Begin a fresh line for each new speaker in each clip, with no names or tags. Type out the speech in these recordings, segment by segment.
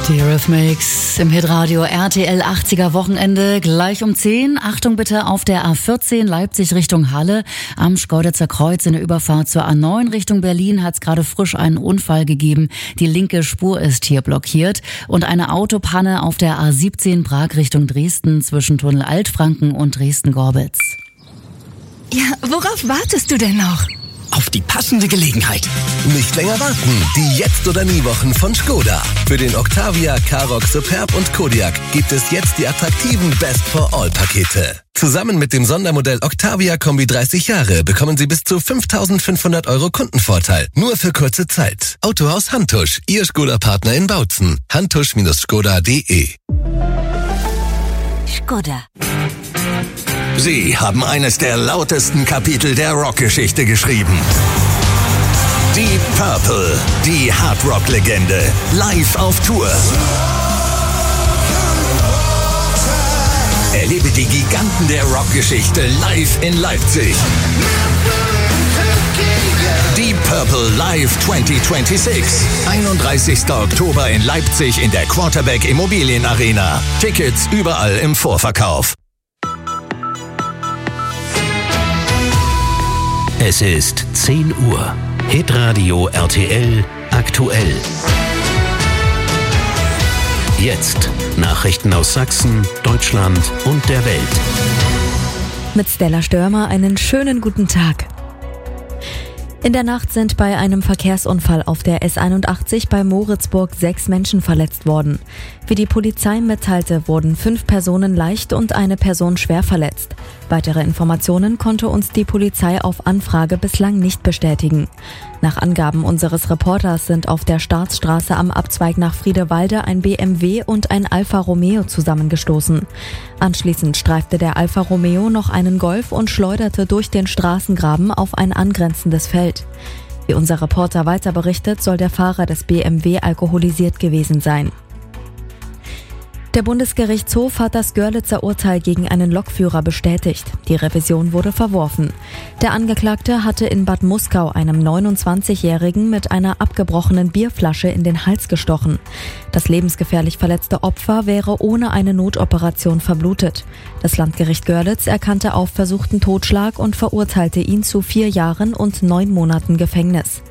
Die Eurythmics im Hitradio RTL 80er Wochenende gleich um 10. Achtung bitte auf der A14 Leipzig Richtung Halle. Am Schkeuditzer Kreuz in der Überfahrt zur A9 Richtung Berlin hat es gerade frisch einen Unfall gegeben. Die linke Spur ist hier blockiert. Und eine Autopanne auf der A17 Prag Richtung Dresden zwischen Tunnel Altfranken und Dresden-Gorbitz.
Ja, worauf wartest du denn noch?
Auf die passende Gelegenheit.
Nicht länger warten. Die Jetzt- oder Nie-Wochen von Skoda. Für den Octavia, Karoq, Superb und Kodiaq gibt es jetzt die attraktiven Best-for-All-Pakete. Zusammen mit dem Sondermodell Octavia Kombi 30 Jahre bekommen Sie bis zu 5.500 € Kundenvorteil. Nur für kurze Zeit. Autohaus Hantusch, Ihr Skoda-Partner in Bautzen. hantusch-skoda.de.
Skoda.
Sie haben eines der lautesten Kapitel der Rockgeschichte geschrieben. Deep Purple, die Hardrock-Legende, live auf Tour. Erlebe die Giganten der Rockgeschichte live in Leipzig. Deep Purple Live 2026. 31. Oktober in Leipzig in der Quarterback Immobilien Arena. Tickets überall im Vorverkauf.
Es ist 10 Uhr. Hitradio RTL aktuell. Jetzt Nachrichten aus Sachsen, Deutschland und der Welt.
Mit Stella Störmer einen schönen guten Tag. In der Nacht sind bei einem Verkehrsunfall auf der S81 bei Moritzburg 6 Menschen verletzt worden. Wie die Polizei mitteilte, wurden 5 Personen leicht und eine Person schwer verletzt. Weitere Informationen konnte uns die Polizei auf Anfrage bislang nicht bestätigen. Nach Angaben unseres Reporters sind auf der Staatsstraße am Abzweig nach Friedewalde ein BMW und ein Alfa Romeo zusammengestoßen. Anschließend streifte der Alfa Romeo noch einen Golf und schleuderte durch den Straßengraben auf ein angrenzendes Feld. Wie unser Reporter weiter berichtet, soll der Fahrer des BMW alkoholisiert gewesen sein. Der Bundesgerichtshof hat das Görlitzer Urteil gegen einen Lokführer bestätigt. Die Revision wurde verworfen. Der Angeklagte hatte in Bad Muskau einem 29-Jährigen mit einer abgebrochenen Bierflasche in den Hals gestochen. Das lebensgefährlich verletzte Opfer wäre ohne eine Notoperation verblutet. Das Landgericht Görlitz erkannte auf versuchten Totschlag und verurteilte ihn zu 4 Jahren und 9 Monaten Gefängnis.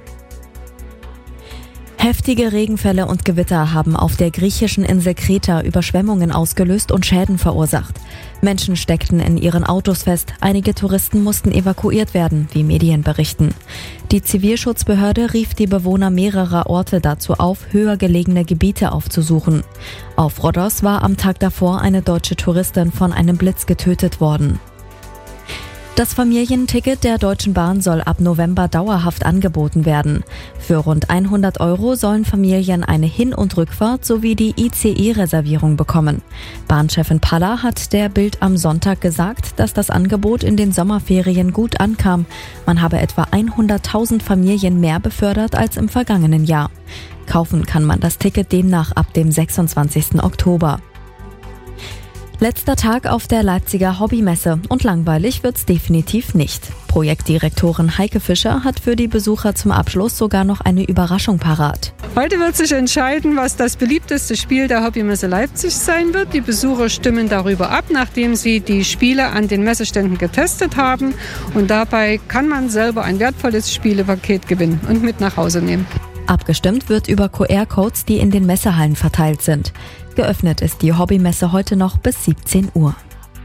Heftige Regenfälle und Gewitter haben auf der griechischen Insel Kreta Überschwemmungen ausgelöst und Schäden verursacht. Menschen steckten in ihren Autos fest, einige Touristen mussten evakuiert werden, wie Medien berichten. Die Zivilschutzbehörde rief die Bewohner mehrerer Orte dazu auf, höher gelegene Gebiete aufzusuchen. Auf Rhodos war am Tag davor eine deutsche Touristin von einem Blitz getötet worden. Das Familienticket der Deutschen Bahn soll ab November dauerhaft angeboten werden. Für rund 100 € sollen Familien eine Hin- und Rückfahrt sowie die ICE-Reservierung bekommen. Bahnchefin Palla hat der Bild am Sonntag gesagt, dass das Angebot in den Sommerferien gut ankam. Man habe etwa 100.000 Familien mehr befördert als im vergangenen Jahr. Kaufen kann man das Ticket demnach ab dem 26. Oktober. Letzter Tag auf der Leipziger Hobbymesse und langweilig wird's definitiv nicht. Projektdirektorin Heike Fischer hat für die Besucher zum Abschluss sogar noch eine Überraschung parat.
Heute wird sich entscheiden, was das beliebteste Spiel der Hobbymesse Leipzig sein wird. Die Besucher stimmen darüber ab, nachdem sie die Spiele an den Messeständen getestet haben. Und dabei kann man selber ein wertvolles Spielepaket gewinnen und mit nach Hause nehmen.
Abgestimmt wird über QR-Codes, die in den Messehallen verteilt sind. Geöffnet ist die Hobbymesse heute noch bis 17 Uhr.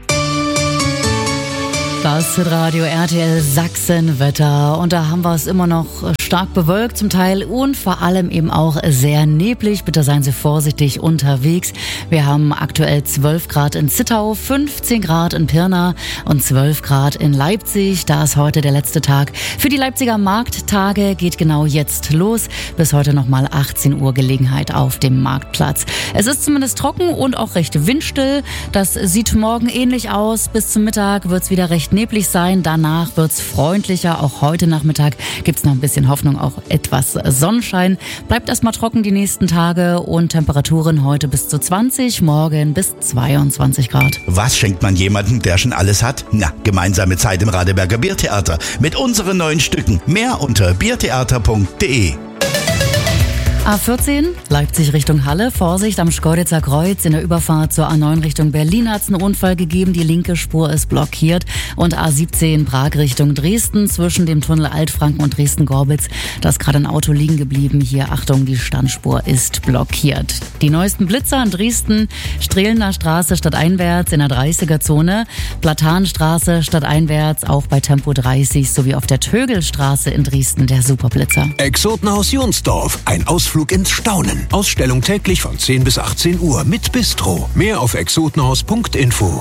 Das Radio RTL Sachsen-Wetter. Und da haben wir es immer noch stark bewölkt zum Teil und vor allem eben auch sehr neblig. Bitte seien Sie vorsichtig unterwegs. Wir haben aktuell 12 Grad in Zittau, 15 Grad in Pirna und 12 Grad in Leipzig. Da ist heute der letzte Tag für die Leipziger Markttage. Geht genau jetzt los. Bis heute nochmal 18 Uhr Gelegenheit auf dem Marktplatz. Es ist zumindest trocken und auch recht windstill. Das sieht morgen ähnlich aus. Bis zum Mittag wird es wieder recht neblig sein. Danach wird es freundlicher. Auch heute Nachmittag gibt es noch ein bisschen Hoffnung auf etwas Sonnenschein. Bleibt erstmal trocken die nächsten Tage und Temperaturen heute bis zu 20, morgen bis 22 Grad.
Was schenkt man jemandem, der schon alles hat? Na, gemeinsame Zeit im Radeberger Biertheater mit unseren neuen Stücken. Mehr unter biertheater.de.
A14, Leipzig Richtung Halle. Vorsicht am Schkeuditzer Kreuz. In der Überfahrt zur A9 Richtung Berlin hat es einen Unfall gegeben. Die linke Spur ist blockiert. Und A17, Prag Richtung Dresden. Zwischen dem Tunnel Altfranken und Dresden-Gorbitz. Da ist gerade ein Auto liegen geblieben. Hier, Achtung, die Standspur ist blockiert. Die neuesten Blitzer an Dresden. Strehlener Straße stadteinwärts in der 30er-Zone. Platanstraße stadteinwärts auch bei Tempo 30. Sowie auf der Tögelstraße in Dresden der Superblitzer.
Exotenhaus Jonsdorf. Ein Ausflug ins Staunen. Ausstellung täglich von 10 bis 18 Uhr mit Bistro. Mehr auf exotenhaus.info.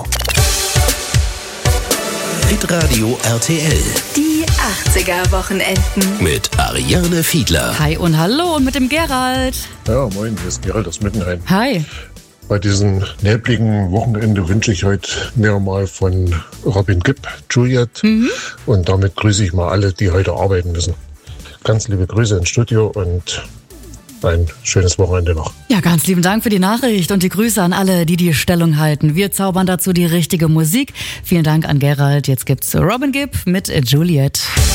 Hitradio RTL.
Die 80er-Wochenenden.
Mit Ariane Fiedler.
Hi und hallo und mit dem Gerald.
Ja, moin, hier ist Gerald aus Mittenheim.
Hi.
Bei diesem nebligen Wochenende wünsche ich heute mir mal von Robin Gibb, Juliet. Und damit grüße ich mal alle, die heute arbeiten müssen. Ganz liebe Grüße ins Studio und ein schönes Wochenende noch.
Ja, ganz lieben Dank für die Nachricht und die Grüße an alle, die Stellung halten. Wir zaubern dazu die richtige Musik. Vielen Dank an Gerald. Jetzt gibt's Robin Gibb mit Juliet.